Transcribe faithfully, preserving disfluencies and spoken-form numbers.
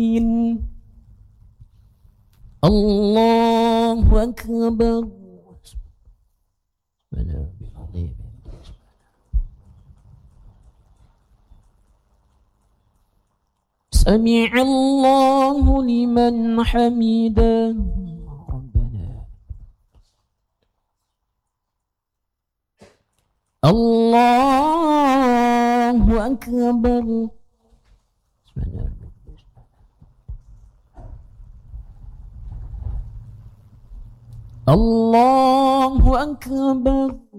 Allahu Akbar. سمع الله لمن حمده ربنا. الله أكبر. الله أكبر.